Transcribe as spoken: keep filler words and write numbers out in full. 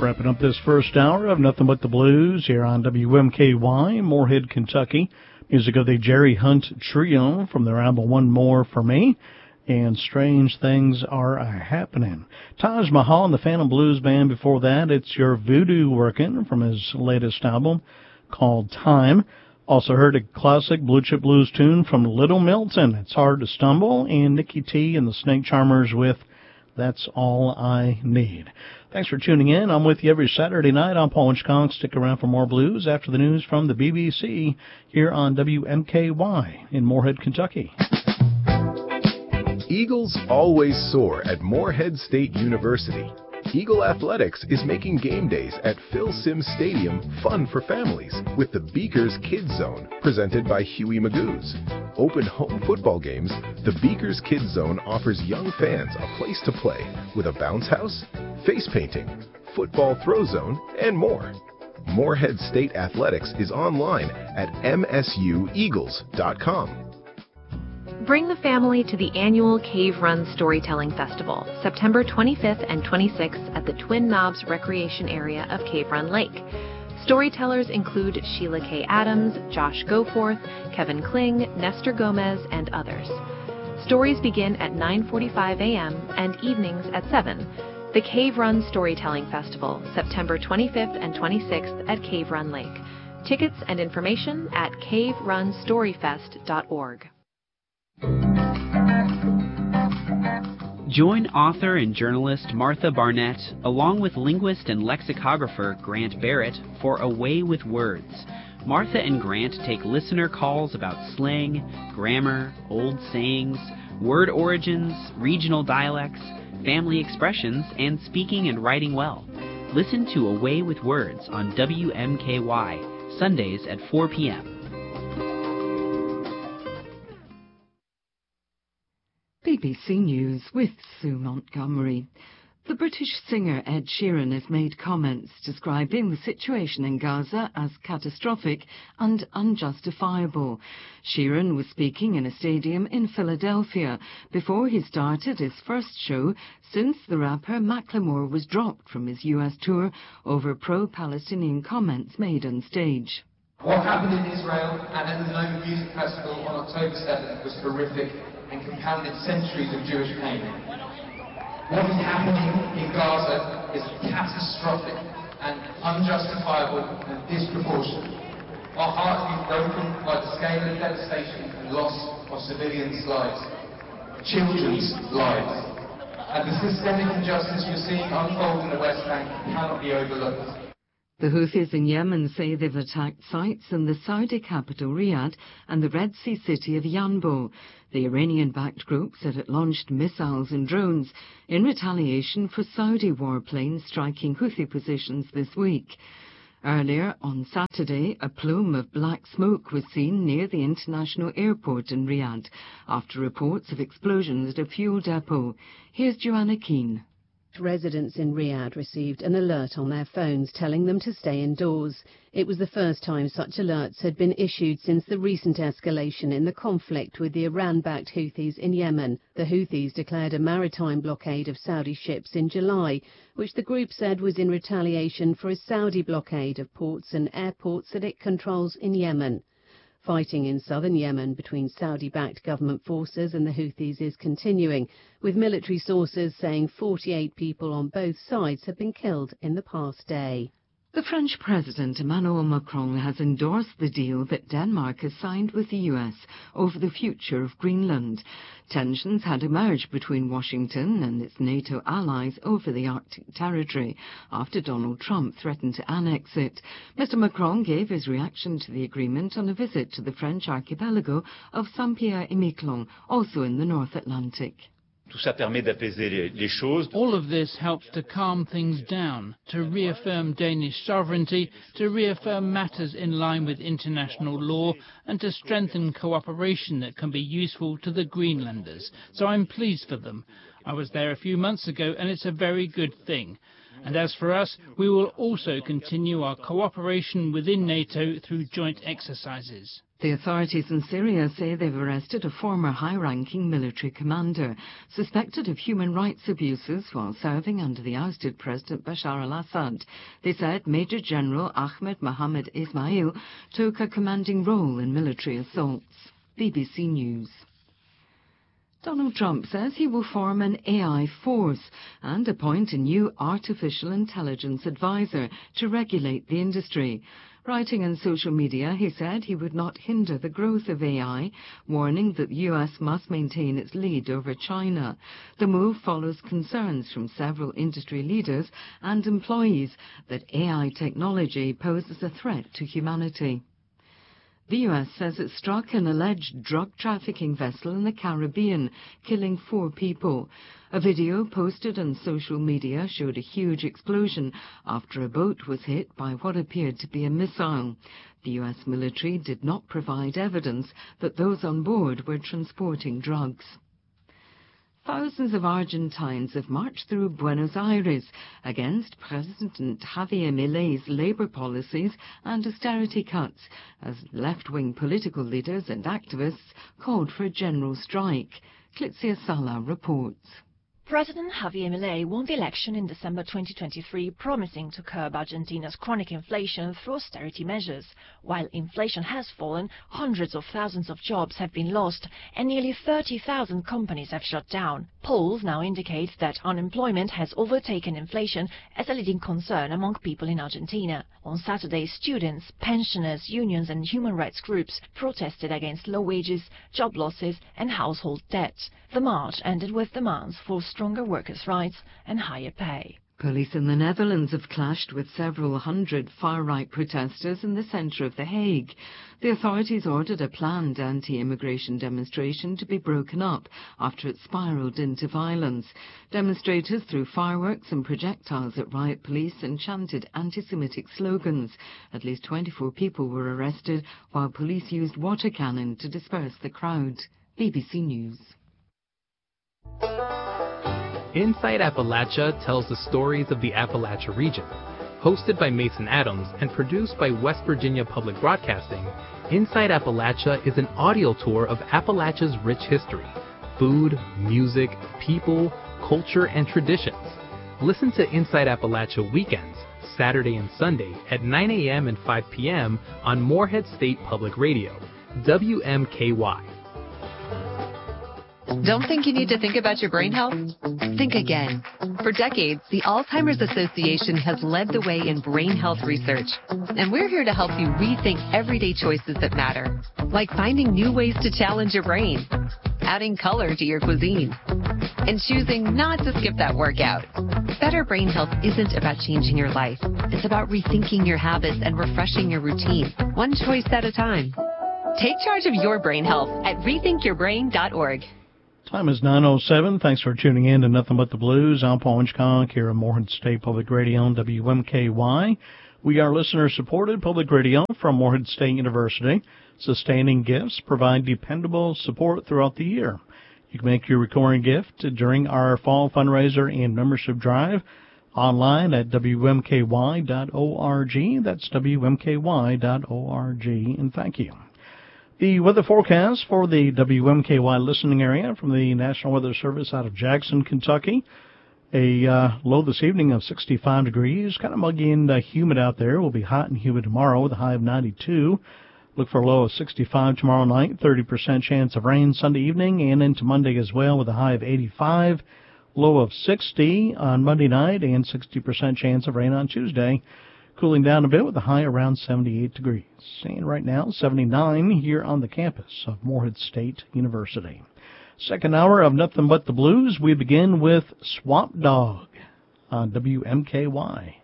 Wrapping up this first hour of Nothing But the Blues here on W M K Y, Moorhead, Kentucky. Music of the Jerry Hunt Trio from their album One More For Me. And Strange Things Are Happening. Taj Mahal and the Phantom Blues Band before that. It's Your Voodoo Workin' from his latest album called Time. Also heard a classic Blue Chip Blues tune from Little Milton. It's Hard to Stumble. And Nikki T and the Snake Charmers with That's All I Need. Thanks for tuning in. I'm with you every Saturday night. I'm Paul Inchconk. Stick around for more blues after the news from the B B C here on W M K Y in Moorhead, Kentucky. Eagles always soar at Moorhead State University. Eagle Athletics is making game days at Phil Simms Stadium fun for families with the Beakers Kids Zone, presented by Huey Magoo's. Open home football games, the Beakers Kids Zone offers young fans a place to play with a bounce house, face painting, football throw zone, and more. Moorhead State Athletics is online at M S U eagles dot com. Bring the family to the annual Cave Run Storytelling Festival, September twenty-fifth and twenty-sixth at the Twin Knobs Recreation Area of Cave Run Lake. Storytellers include Sheila K. Adams, Josh Goforth, Kevin Kling, Nestor Gomez, and others. Stories begin at nine forty-five a.m. and evenings at seven. The Cave Run Storytelling Festival, September twenty-fifth and twenty-sixth at Cave Run Lake. Tickets and information at cave run story fest dot org. Join author and journalist Martha Barnett, along with linguist and lexicographer Grant Barrett, for A Way with Words. Martha and Grant take listener calls about slang, grammar, old sayings, word origins, regional dialects, family expressions, and speaking and writing well. Listen to A Way with Words on W M K Y, Sundays at four p.m. B B C News with Sue Montgomery. The British singer Ed Sheeran has made comments describing the situation in Gaza as catastrophic and unjustifiable. Sheeran was speaking in a stadium in Philadelphia before he started his first show since the rapper Macklemore was dropped from his U S tour over pro-Palestinian comments made on stage. What happened in Israel and at the Noma Music Festival on October seventh was horrific and compounded centuries of Jewish pain. What is happening in Gaza is catastrophic and unjustifiable and disproportionate. Our hearts have been broken by the scale of devastation and loss of civilians' lives, children's lives. And the systemic injustice we're seeing unfold in the West Bank cannot be overlooked. The Houthis in Yemen say they've attacked sites in the Saudi capital Riyadh and the Red Sea city of Yanbu. The Iranian-backed group said it launched missiles and drones in retaliation for Saudi warplanes striking Houthi positions this week. Earlier on Saturday, a plume of black smoke was seen near the international airport in Riyadh after reports of explosions at a fuel depot. Here's Joanna Keane. Residents in Riyadh received an alert on their phones telling them to stay indoors. It was the first time such alerts had been issued since the recent escalation in the conflict with the Iran-backed Houthis in Yemen. The Houthis declared a maritime blockade of Saudi ships in July, which the group said was in retaliation for a Saudi blockade of ports and airports that it controls in Yemen. Fighting in southern Yemen between Saudi-backed government forces and the Houthis is continuing, with military sources saying forty-eight people on both sides have been killed in the past day. The French President Emmanuel Macron has endorsed the deal that Denmark has signed with the U S over the future of Greenland. Tensions had emerged between Washington and its NATO allies over the Arctic territory after Donald Trump threatened to annex it. Mister Macron gave his reaction to the agreement on a visit to the French archipelago of Saint-Pierre-et-Miquelon, also in the North Atlantic. All of this helps to calm things down, to reaffirm Danish sovereignty, to reaffirm matters in line with international law, and to strengthen cooperation that can be useful to the Greenlanders. So I'm pleased for them. I was there a few months ago, and it's a very good thing. And as for us, we will also continue our cooperation within NATO through joint exercises. The authorities in Syria say they've arrested a former high-ranking military commander suspected of human rights abuses while serving under the ousted President Bashar al-Assad. They said Major General Ahmed Mohamed Ismail took a commanding role in military assaults. B B C News. Donald Trump says he will form an A I force and appoint a new artificial intelligence advisor to regulate the industry. Writing on social media, he said he would not hinder the growth of A I, warning that the U S must maintain its lead over China. The move follows concerns from several industry leaders and employees that A I technology poses a threat to humanity. The U S says it struck an alleged drug trafficking vessel in the Caribbean, killing four people. A video posted on social media showed a huge explosion after a boat was hit by what appeared to be a missile. The U S military did not provide evidence that those on board were transporting drugs. Thousands of Argentines have marched through Buenos Aires against President Javier Milei's labor policies and austerity cuts, as left-wing political leaders and activists called for a general strike. Clitzia Sala reports. President Javier Milei won the election in December twenty twenty-three, promising to curb Argentina's chronic inflation through austerity measures. While inflation has fallen, hundreds of thousands of jobs have been lost and nearly thirty thousand companies have shut down. Polls now indicate that unemployment has overtaken inflation as a leading concern among people in Argentina. On Saturday, students, pensioners, unions and human rights groups protested against low wages, job losses and household debt. The march ended with demands for stronger workers' rights and higher pay. Police in the Netherlands have clashed with several hundred far-right protesters in the centre of The Hague. The authorities ordered a planned anti-immigration demonstration to be broken up after it spiralled into violence. Demonstrators threw fireworks and projectiles at riot police and chanted anti-Semitic slogans. At least twenty-four people were arrested, while police used water cannon to disperse the crowd. B B C News. Inside Appalachia tells the stories of the Appalachia region. Hosted by Mason Adams and produced by West Virginia Public Broadcasting, Inside Appalachia is an audio tour of Appalachia's rich history, food, music, people, culture, and traditions. Listen to Inside Appalachia weekends, Saturday and Sunday at nine a m and five p m on Morehead State Public Radio, W M K Y. Don't think you need to think about your brain health? Think again. For decades, the Alzheimer's Association has led the way in brain health research. And we're here to help you rethink everyday choices that matter, like finding new ways to challenge your brain, adding color to your cuisine, and choosing not to skip that workout. Better brain health isn't about changing your life. It's about rethinking your habits and refreshing your routine, one choice at a time. Take charge of your brain health at rethink your brain dot org. Time is nine oh seven. Thanks for tuning in to Nothing But the Blues. I'm Paul Inchcock here at Morehead State Public Radio on W M K Y. We are listener-supported public radio from Morehead State University. Sustaining gifts provide dependable support throughout the year. You can make your recurring gift during our fall fundraiser and membership drive online at W M K Y dot org. That's W M K Y dot org. And thank you. The weather forecast for the W M K Y listening area from the National Weather Service out of Jackson, Kentucky. A uh, low this evening of sixty-five degrees. Kind of muggy and uh, humid out there. It will be hot and humid tomorrow with a high of ninety-two. Look for a low of sixty-five tomorrow night. thirty percent chance of rain Sunday evening and into Monday as well with a high of eighty-five. Low of sixty on Monday night and sixty percent chance of rain on Tuesday. Cooling down a bit with a high around seventy-eight degrees. And right now, seventy-nine here on the campus of Morehead State University. Second hour of Nothing But the Blues. We begin with Swamp Dogg on W M K Y.